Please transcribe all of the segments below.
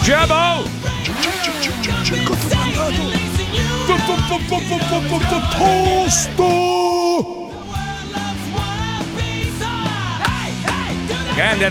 Jabbo! Tosto! Grande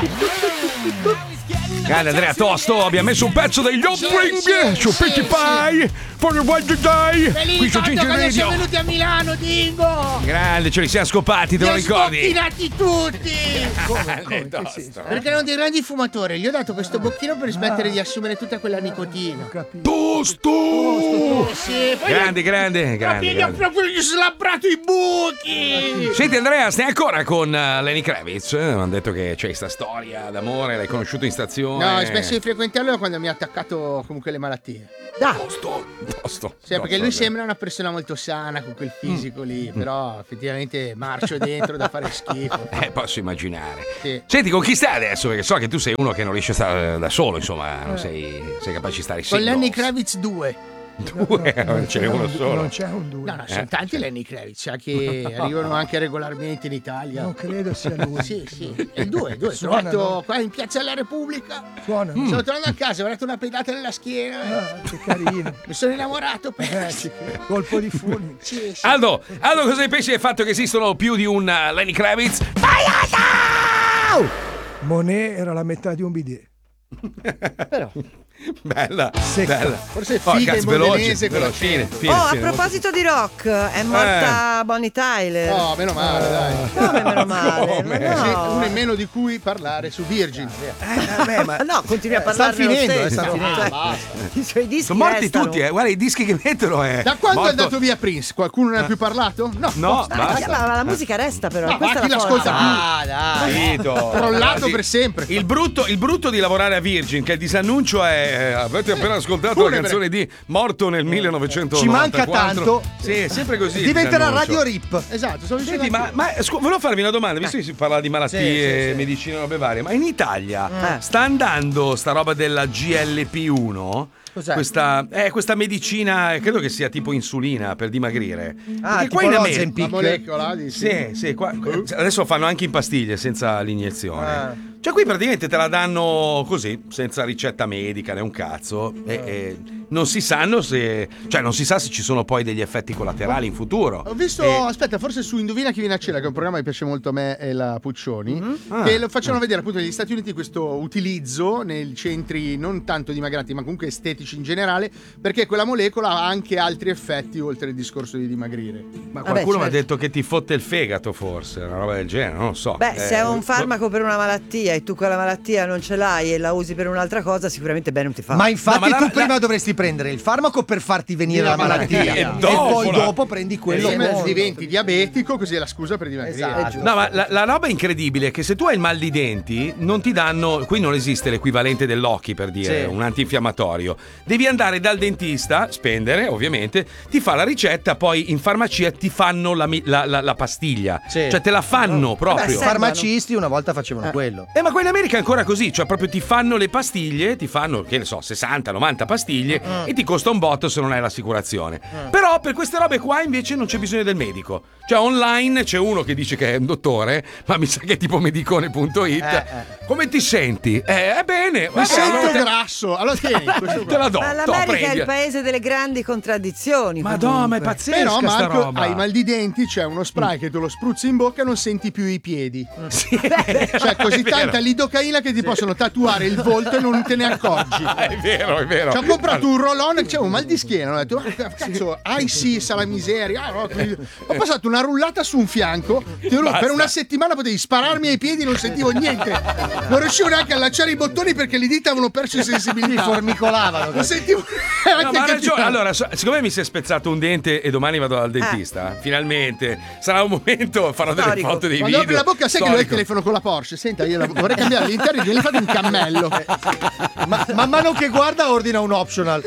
Andrea Tosto, abbiamo messo un pezzo degli Offspring su Pretty Pie for the Wild Day. Qui su Ginger Radio. Siamo venuti a Milano, Dingo. Grande, ce li siamo scopati, te lo ricordi? Li ho sbocchinati tutti. Come Perché erano dei grandi fumatori. Gli ho dato questo bocchino per smettere di assumere tutta quella nicotina. Tosto! Sì, Grande. Gli ho proprio slabbrato i buchi. Senti Andrea, stai ancora con Lenny Kravitz? Mi hanno detto che c'è questa storia d'amore, l'hai conosciuto in stazione. No, ho smesso di frequentarlo quando mi ha attaccato comunque le malattie. Tosto. Sì, perché lui sembra una persona molto sana con quel fisico lì, però effettivamente marcio dentro da fare schifo. Posso immaginare. Sì. Senti, con chi stai adesso? Perché so che tu sei uno che non riesce a stare da solo, insomma, non sei capace di stare Con singolo. Lenny Kravitz 2. Non ce n'è uno solo. Non c'è un 2. No, sono tanti Lenny Kravitz che arrivano anche regolarmente in Italia. Non credo sia lui. Sì, è il 2. Ho trovato qua in Piazza della Repubblica. Suona. Sono tornato a casa, ho dato una pedata nella schiena. Che carino. Mi sono innamorato. Colpo di fulmine. Sì. Aldo, cosa ne pensi del fatto che esistono più di un Lenny Kravitz? Monet era la metà di un bidet. Però Bella. forse figa in modenese con la fine. A proposito di rock, è morta Bonnie Tyler. No, meno male, dai. Come meno male? Come? No. Sì, uno in meno di cui parlare su Virgin. Ma no, continui a parlare. sta finendo. Basta. I suoi dischi Sono morti restano. tutti, guarda i dischi che mettono. Da quando morto. è andato via Prince? Qualcuno ne ha più parlato? No, basta. Ma la musica resta però. No, questa ma è chi la l'ascolta forza. più? Capito. Crollato Sì. per sempre. Il brutto di lavorare a Virgin, che il disannuncio è. Avete appena ascoltato la canzone di Morto nel 1994. Ci manca tanto. Sì, è sempre così. il Diventerà disannuncio. Radio Rip. Esatto, stavo dicendo. Senti, volevo farvi una domanda, visto che si parla di malattie, medicine e robe varie, ma in Italia sta andando sta roba della GLP-1? Cos'è? Questa medicina, credo che sia tipo insulina per dimagrire. Ah, Perché tipo qua in l'Ozempic. La molecola di Sì, adesso lo fanno anche in pastiglie senza l'iniezione. Cioè qui praticamente te la danno così, senza ricetta medica né un cazzo e non si sanno se non si sa se ci sono poi degli effetti collaterali in futuro. Ho visto, aspetta, forse su Indovina chi viene a cena, che è un programma che piace molto a me e la Puccioni, che lo facevano vedere appunto negli Stati Uniti questo utilizzo nei centri non tanto dimagranti ma comunque estetici in generale, perché quella molecola ha anche altri effetti oltre il discorso di dimagrire. Ma qualcuno mi ha certo. detto che ti fotte il fegato forse, una roba del genere, non lo so. Beh, se è un farmaco per una malattia e tu quella malattia non ce l'hai e la usi per un'altra cosa, sicuramente bene non ti fa. Ma infatti No, ma tu prima dovresti prendere il farmaco per farti venire la malattia e e dopo poi la- dopo prendi quello Prima buono. diventi diabetico, così è la scusa per dimagrire. Esatto. No, ma la roba incredibile è che se tu hai il mal di denti, non ti danno. Qui non esiste l'equivalente dell'occhi per dire Sì. un antinfiammatorio. Devi andare dal dentista, spendere ovviamente, ti fa la ricetta, poi in farmacia ti fanno la pastiglia. Sì. Cioè te la fanno proprio. Beh, i farmacisti una volta facevano quello. Ma qua in America è ancora così, cioè proprio ti fanno le pastiglie, ti fanno, che ne so, 60-90 pastiglie e ti costa un botto se non hai l'assicurazione. Però per queste robe qua invece non c'è bisogno del medico. Cioè online c'è uno che dice che è un dottore, ma mi sa che è tipo medicone.it. Come ti senti? Bene. Mi sento grasso. Allora tieni, questo Te la do. Ma to, l'America è prendi. il paese delle grandi contraddizioni. Madonna, ma è comunque. pazzesca Però sta Marco, roba. hai mal di denti, c'è uno spray che te lo spruzzi in bocca e non senti più i piedi. Sì, Cioè così è vero. tanta lidocaina che ti possono tatuare il volto e non te ne accorgi. È vero, è vero. Ci ho comprato un roll-on e c'è un mal di schiena. Ho detto, cazzo, sì, sa la miseria. No, ho passato una rullata su un fianco. Per una settimana potevi spararmi ai piedi, non sentivo niente. Non riuscivo neanche a allacciare i bottoni perché le dita avevano perso sensibilità. Formicolavano. Non sentivo No, neanche ma ha che ragione. tirare. Allora, siccome mi si è spezzato un dente e domani vado dal dentista, finalmente sarà un momento, farò delle Storico. foto dei Quando video. apri la bocca, sai che lui ha il Storico. telefono con la Porsche. Senta, io vorrei cambiare l'interno, glieli fate un cammello. Ma man mano che guarda ordina un optional.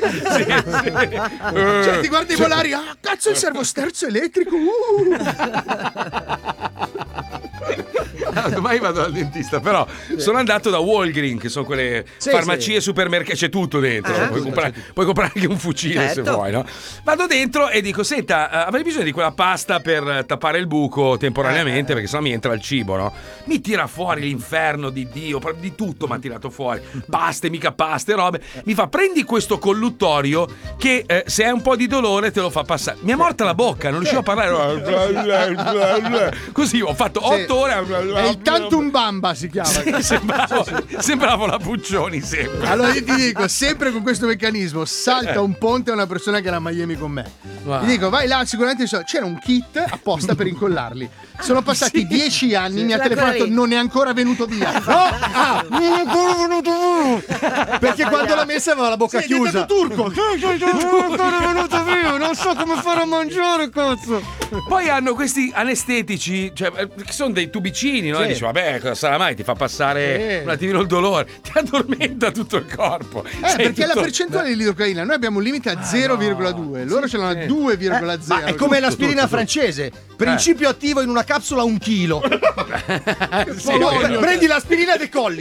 Cioè, ti guardi volare, cazzo, il servosterzo elettrico. domani vado al dentista, però sono andato da Walgreens, che sono quelle farmacie, supermercati, c'è tutto dentro. Puoi comprare anche un fucile se vuoi, no? Vado dentro e dico: senta, avrei bisogno di quella pasta per tappare il buco temporaneamente, perché sennò mi entra il cibo, no? Mi tira fuori l'inferno di Dio, di tutto mi ha tirato fuori. Paste, mica paste, robe. Mi fa: prendi questo colluttorio che se hai un po' di dolore te lo fa passare. Mi è morta la bocca, non riuscivo a parlare. Così ho fatto 8 ore. È il Tantum Bamba si chiama. Sembravo la Puccioni sempre. Allora io ti dico, sempre con questo meccanismo, salta un ponte a una persona che era a Miami con me. Wow. Ti dico, vai là, sicuramente c'era un kit apposta per incollarli. Sono passati 10 anni, mi ha telefonato, non è ancora venuto via. Non è ancora venuto via. Perché quando l'ha messa aveva la bocca chiusa. Turco. Non è ancora venuto via, non so come fare a mangiare, cazzo. Poi hanno questi anestetici, cioè, che sono dei tubicini, no? E dici, vabbè, cosa sarà mai? Ti fa passare un attimino il dolore, ti addormenta tutto il corpo. Perché la percentuale di lidocaina, noi abbiamo un limite a 0,2, loro ce l'hanno a 2,0. Ma è come l'aspirina francese, principio attivo in una capsula 1 chilo. Prendi l'aspirina e decolli.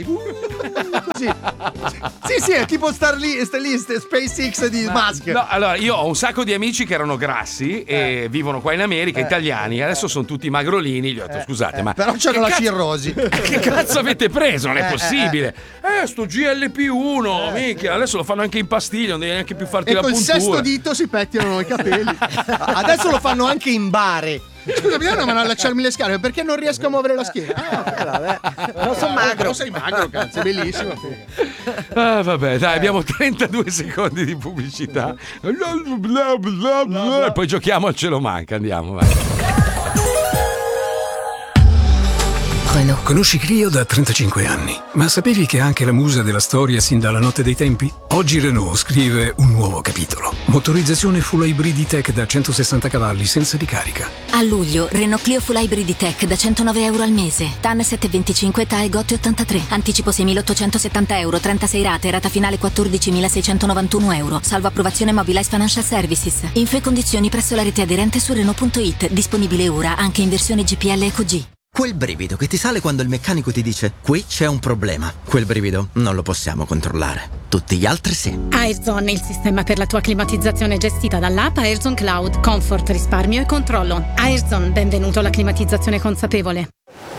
Sì, è tipo SpaceX di Musk. No, allora, io ho un sacco di amici che erano grassi e vivono qua in America, italiani, adesso sono tutti magrolini. Gli ho detto, scusate, ma però c'hanno la cirrosi. Che cazzo avete preso? Non è possibile. Sto GLP-1, minchia, adesso lo fanno anche in pastiglia, non devi neanche più farti la puntura. E col sesto dito si pettinano i capelli. Adesso lo fanno anche in bare. Scusa, mi dai una mano a allacciarmi le scarpe perché non riesco a muovere la schiena. Vabbè. Non sono magro. Non sei magro, cazzo, è bellissimo. Vabbè, dai, abbiamo 32 secondi di pubblicità. E poi giochiamo al Ce lo manca, andiamo, vai. Conosci Clio da 35 anni, ma sapevi che è anche la musa della storia sin dalla notte dei tempi? Oggi Renault scrive un nuovo capitolo. Motorizzazione full hybrid tech da 160 cavalli senza ricarica. A luglio, Renault Clio full hybrid tech da €109 al mese. TAN 725, TAE GOT 83. Anticipo 6.870 euro, 36 rate, rata finale 14.691 euro. Salvo approvazione Mobilize Financial Services. Info e condizioni presso la rete aderente su Renault.it. Disponibile ora anche in versione GPL Eco G. Quel brivido che ti sale quando il meccanico ti dice: qui c'è un problema. Quel brivido non lo possiamo controllare. Tutti gli altri sì. Airzone, il sistema per la tua climatizzazione gestita dall'app Airzone Cloud. Comfort, risparmio e controllo. Airzone, benvenuto alla climatizzazione consapevole.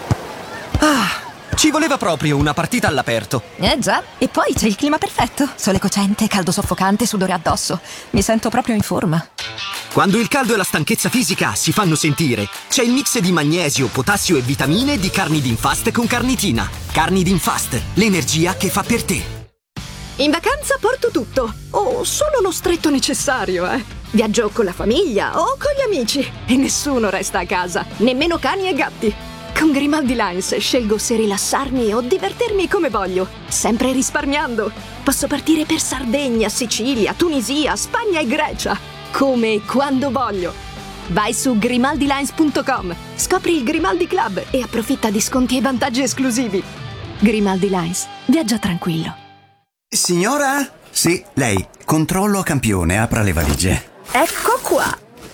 Ci voleva proprio una partita all'aperto. Già, e poi c'è il clima perfetto. Sole cocente, caldo soffocante, sudore addosso. Mi sento proprio in forma. Quando il caldo e la stanchezza fisica si fanno sentire, c'è il mix di magnesio, potassio e vitamine di Carnidin Fast con carnitina. Carnidin Fast, l'energia che fa per te. In vacanza porto tutto, o solo lo stretto necessario, Viaggio con la famiglia o con gli amici e nessuno resta a casa, nemmeno cani e gatti. Con Grimaldi Lines scelgo se rilassarmi o divertirmi come voglio, sempre risparmiando. Posso partire per Sardegna, Sicilia, Tunisia, Spagna e Grecia, come e quando voglio. Vai su grimaldilines.com, scopri il Grimaldi Club e approfitta di sconti e vantaggi esclusivi. Grimaldi Lines, viaggia tranquillo. Signora? Sì, lei. Controllo a campione, apra le valigie. Ecco qua.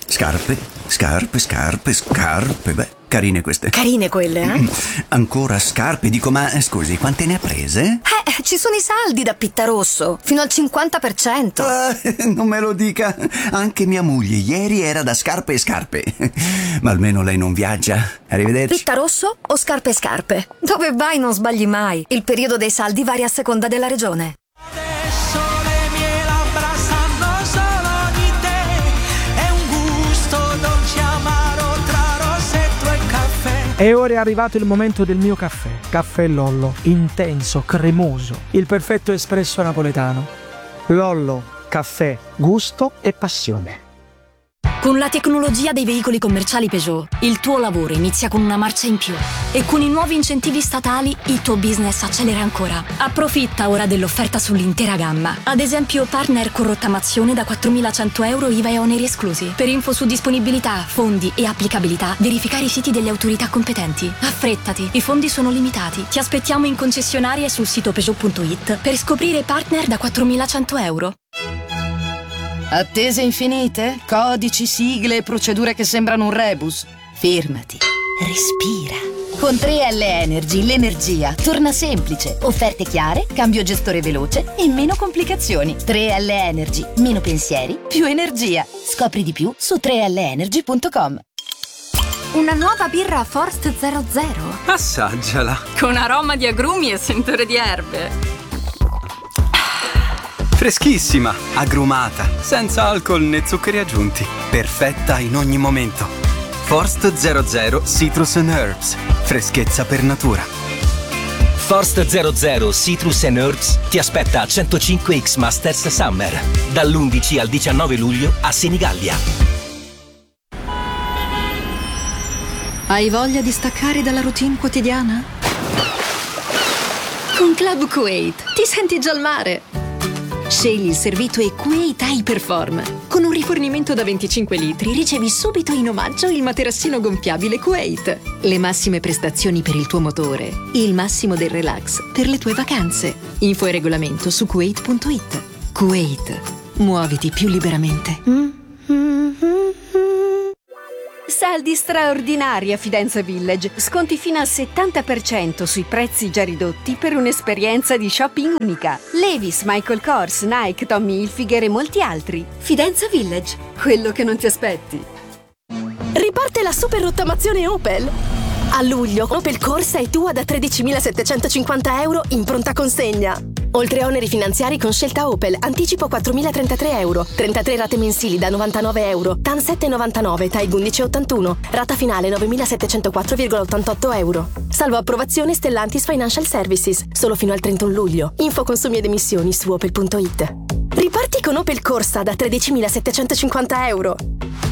Scarpe. Beh, carine queste. Carine quelle, Ancora scarpe? Dico, ma scusi, quante ne ha prese? Ci sono i saldi da Pittarosso, fino al 50%. Non me lo dica. Anche mia moglie ieri era da scarpe. Ma almeno lei non viaggia. Arrivederci. Pittarosso o scarpe? Dove vai non sbagli mai. Il periodo dei saldi varia a seconda della regione. Adesso le mie labbra sanno solo di te. È un gusto dolce amaro tra rossetto e caffè. E ora è arrivato il momento del mio caffè. Caffè Lollo, intenso, cremoso, il perfetto espresso napoletano. Lollo, caffè, gusto e passione. Con la tecnologia dei veicoli commerciali Peugeot, il tuo lavoro inizia con una marcia in più. E con i nuovi incentivi statali, il tuo business accelera ancora. Approfitta ora dell'offerta sull'intera gamma. Ad esempio, partner con rottamazione da 4.100 euro IVA e oneri esclusi. Per info su disponibilità, fondi e applicabilità, verificare i siti delle autorità competenti. Affrettati, i fondi sono limitati. Ti aspettiamo in concessionarie sul sito Peugeot.it per scoprire partner da 4.100 euro. Attese infinite? Codici, sigle e procedure che sembrano un rebus? Firmati. Respira. Con 3L Energy l'energia torna semplice. Offerte chiare, cambio gestore veloce e meno complicazioni. 3L Energy, meno pensieri, più energia. Scopri di più su 3lenergy.com. Una nuova birra Forst 00. Assaggiala. Con aroma di agrumi e sentore di erbe. Freschissima, agrumata, senza alcol né zuccheri aggiunti. Perfetta in ogni momento. Forst 00 Citrus and Herbs. Freschezza per natura. Forst 00 Citrus and Herbs ti aspetta a 105X Masters Summer. Dall'11 al 19 luglio a Senigallia. Hai voglia di staccare dalla routine quotidiana? Con Club Kuwait ti senti già al mare. Scegli il servito Kuwait Hyperform. Con un rifornimento da 25 litri ricevi subito in omaggio il materassino gonfiabile Kuwait. Le massime prestazioni per il tuo motore. Il massimo del relax per le tue vacanze. Info e regolamento su kuwait.it. Kuwait. Muoviti più liberamente. Saldi straordinari a Fidenza Village. Sconti fino al 70% sui prezzi già ridotti per un'esperienza di shopping unica. Levi's, Michael Kors, Nike, Tommy Hilfiger e molti altri. Fidenza Village, quello che non ti aspetti. Riparte la super rottamazione Opel. A luglio Opel Corsa è tua da 13.750 euro in pronta consegna. Oltre a oneri finanziari con scelta Opel, anticipo 4.033 euro, 33 rate mensili da 99 euro, TAN 7,99, TAIG 11,81, rata finale 9.704,88 euro. Salvo approvazione Stellantis Financial Services, solo fino al 31 luglio. Info consumi ed emissioni su opel.it. Riparti con Opel Corsa da 13.750 euro.